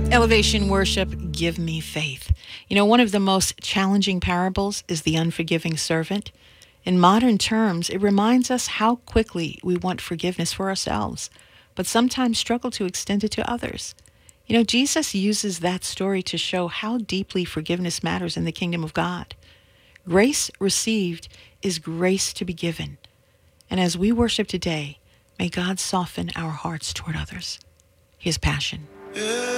Elevation Worship, Give Me Faith. You know, one of the most challenging parables is the unforgiving servant. In modern terms, it reminds us how quickly we want forgiveness for ourselves, but sometimes struggle to extend it to others. You know, Jesus uses that story to show how deeply forgiveness matters in the kingdom of God. Grace received is grace to be given. And as we worship today, may God soften our hearts toward others. His passion.